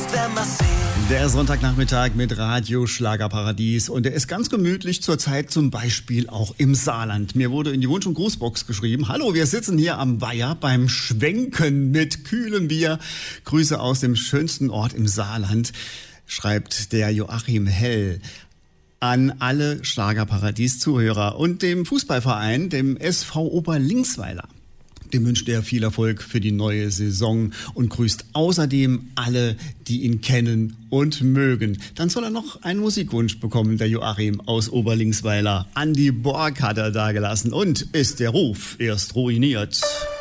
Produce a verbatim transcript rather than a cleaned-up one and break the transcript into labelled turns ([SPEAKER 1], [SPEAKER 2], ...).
[SPEAKER 1] das werden wir sehen.
[SPEAKER 2] Der Sonntagnachmittag mit Radio Schlagerparadies und der ist ganz gemütlich zurzeit zum Beispiel auch im Saarland. Mir wurde in die Wunsch- und Grußbox geschrieben, hallo, wir sitzen hier am Weiher beim Schwenken mit kühlem Bier. Grüße aus dem schönsten Ort im Saarland, schreibt der Joachim Hell an alle Schlagerparadies-Zuhörer und dem Fußballverein, dem S V Oberlingsweiler. Dem wünscht er viel Erfolg für die neue Saison und grüßt außerdem alle, die ihn kennen und mögen. Dann soll er noch einen Musikwunsch bekommen, der Joachim aus Oberlingsweiler. Andi Borg hat er dagelassen und ist der Ruf erst ruiniert.